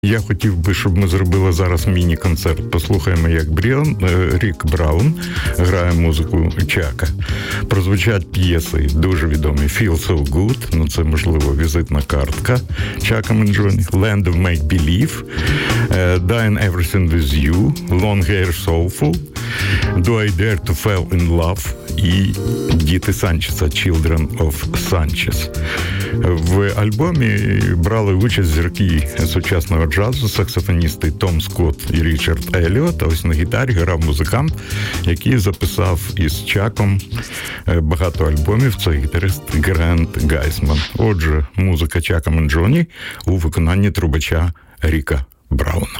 Я хотів би, щоб ми зробили зараз міні-концерт. Послухаємо, як Рік Браун грає музику Чака. Прозвучать п'єси дуже відомі. Feel So Good, ну це, можливо, візитна картка Чака Менджоні. Land of Make Believe, Dying Everything With You, Long Hair Soulful, Do I Dare To Fall In Love і Діти Санчеса, Children of Sanchez. В альбомі брали участь зірки сучасного джазу, саксофоністи Том Скотт і Річард Елліот. А ось на гітарі грав музикант, який записав із Чаком багато альбомів. Це гітарист Грант Гайсман. Отже, музика Чака Менджоні у виконанні трубача Ріка Брауна.